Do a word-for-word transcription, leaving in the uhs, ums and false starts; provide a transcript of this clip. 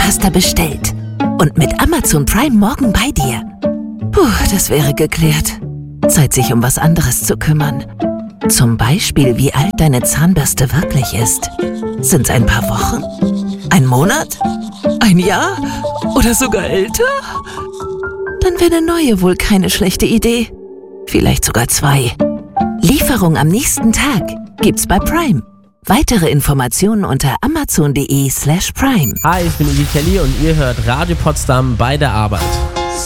Zahnpasta bestellt und mit Amazon Prime morgen bei dir. Puh, das wäre geklärt. Zeit, sich um was anderes zu kümmern. Zum Beispiel, wie alt deine Zahnbürste wirklich ist. Sind's ein paar Wochen? Ein Monat? Ein Jahr? Oder sogar älter? Dann wäre eine neue wohl keine schlechte Idee. Vielleicht sogar zwei. Lieferung am nächsten Tag gibt's bei Prime. Weitere Informationen unter amazon.de slash prime. Hi, ich bin Iggy Kelly und ihr hört Radio Potsdam bei der Arbeit.